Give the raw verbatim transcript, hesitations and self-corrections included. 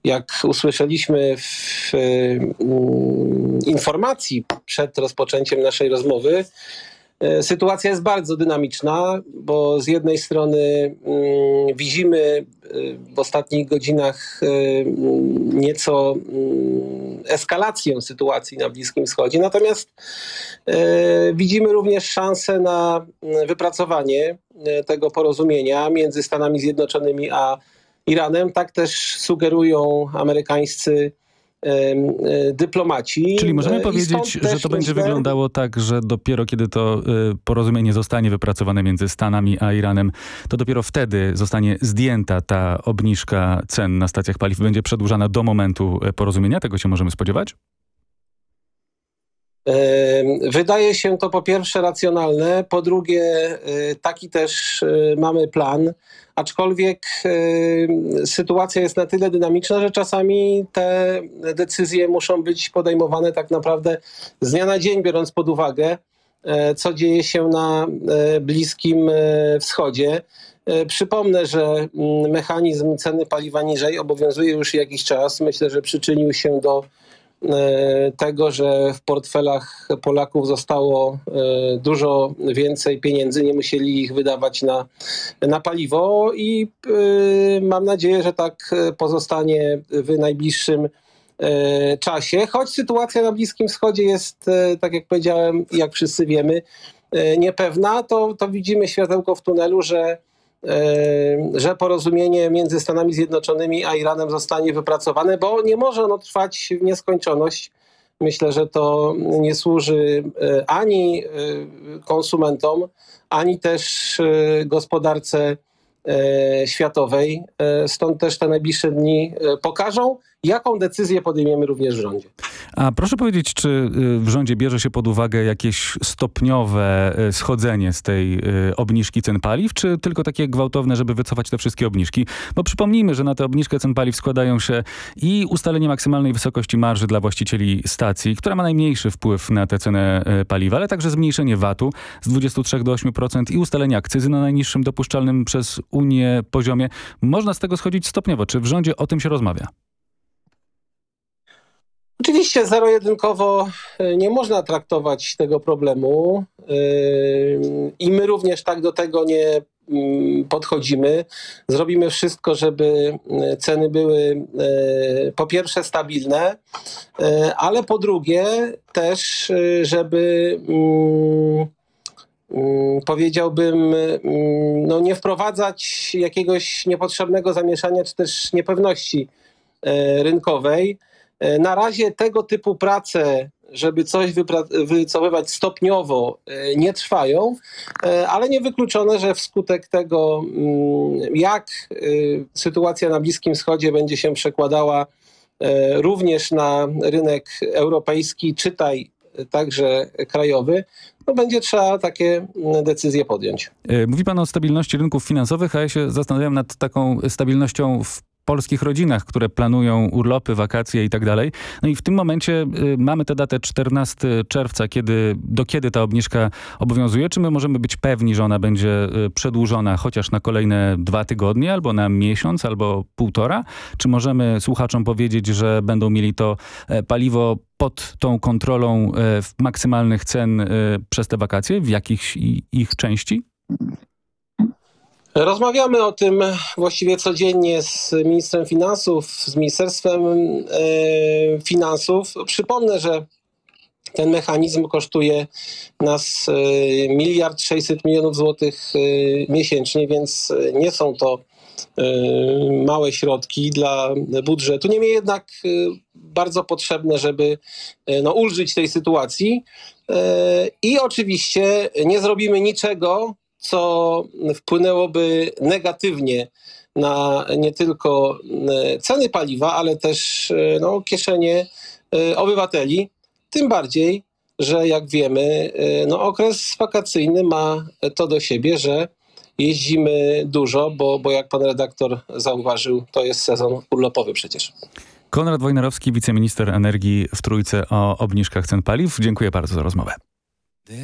jak usłyszeliśmy w informacji przed rozpoczęciem naszej rozmowy, sytuacja jest bardzo dynamiczna, bo z jednej strony widzimy w ostatnich godzinach nieco eskalację sytuacji na Bliskim Wschodzie, natomiast widzimy również szansę na wypracowanie tego porozumienia między Stanami Zjednoczonymi a Iranem. Tak też sugerują amerykańscy dyplomaci. Czyli możemy powiedzieć, że to będzie myślę... wyglądało tak, że dopiero kiedy to y, porozumienie zostanie wypracowane między Stanami a Iranem, to dopiero wtedy zostanie zdjęta ta obniżka cen na stacjach paliw, będzie przedłużana do momentu porozumienia? Tego się możemy spodziewać? Wydaje się to po pierwsze racjonalne, po drugie taki też mamy plan, aczkolwiek sytuacja jest na tyle dynamiczna, że czasami te decyzje muszą być podejmowane tak naprawdę z dnia na dzień, biorąc pod uwagę, co dzieje się na Bliskim Wschodzie. Przypomnę, że mechanizm ceny paliwa niżej obowiązuje już jakiś czas. Myślę, że przyczynił się do tego, że w portfelach Polaków zostało dużo więcej pieniędzy, nie musieli ich wydawać na, na paliwo i mam nadzieję, że tak pozostanie w najbliższym czasie, choć sytuacja na Bliskim Wschodzie jest, tak jak powiedziałem, jak wszyscy wiemy, niepewna, to, to widzimy światełko w tunelu, że że porozumienie między Stanami Zjednoczonymi a Iranem zostanie wypracowane, bo nie może ono trwać w nieskończoność. Myślę, że to nie służy ani konsumentom, ani też gospodarce światowej. Stąd też te najbliższe dni pokażą, jaką decyzję podejmiemy również w rządzie. A proszę powiedzieć, czy w rządzie bierze się pod uwagę jakieś stopniowe schodzenie z tej obniżki cen paliw, czy tylko takie gwałtowne, żeby wycofać te wszystkie obniżki? Bo przypomnijmy, że na tę obniżkę cen paliw składają się i ustalenie maksymalnej wysokości marży dla właścicieli stacji, która ma najmniejszy wpływ na tę cenę paliwa, ale także zmniejszenie vatu z dwudziestu trzech do ośmiu procent i ustalenie akcyzy na najniższym dopuszczalnym przez Unię poziomie. Można z tego schodzić stopniowo. Czy w rządzie o tym się rozmawia? Oczywiście zero-jedynkowo nie można traktować tego problemu i my również tak do tego nie podchodzimy. Zrobimy wszystko, żeby ceny były po pierwsze stabilne, ale po drugie też, żeby powiedziałbym, no nie wprowadzać jakiegoś niepotrzebnego zamieszania czy też niepewności rynkowej. Na razie tego typu prace, żeby coś wycofywać stopniowo, nie trwają, ale niewykluczone, że wskutek tego, jak sytuacja na Bliskim Wschodzie będzie się przekładała również na rynek europejski, czytaj także krajowy, no będzie trzeba takie decyzje podjąć. Mówi pan o stabilności rynków finansowych, a ja się zastanawiam nad taką stabilnością w polskich rodzinach, które planują urlopy, wakacje i tak dalej. No i w tym momencie y, mamy tę datę czternastego czerwca, kiedy, do kiedy ta obniżka obowiązuje. Czy my możemy być pewni, że ona będzie y, przedłużona chociaż na kolejne dwa tygodnie, albo na miesiąc, albo półtora? Czy możemy słuchaczom powiedzieć, że będą mieli to e, paliwo pod tą kontrolą e, maksymalnych cen e, przez te wakacje, w jakichś i, ich części? Rozmawiamy o tym właściwie codziennie z ministrem finansów, z Ministerstwem Finansów. Przypomnę, że ten mechanizm kosztuje nas miliard sześćset milionów złotych miesięcznie, więc nie są to małe środki dla budżetu. Niemniej jednak bardzo potrzebne, żeby no, ulżyć tej sytuacji. I oczywiście nie zrobimy niczego, co wpłynęłoby negatywnie na nie tylko ceny paliwa, ale też no, kieszenie obywateli. Tym bardziej, że jak wiemy, no, okres wakacyjny ma to do siebie, że jeździmy dużo, bo, bo jak pan redaktor zauważył, to jest sezon urlopowy przecież. Konrad Wojnarowski, wiceminister energii w Trójce, o obniżkach cen paliw. Dziękuję bardzo za rozmowę.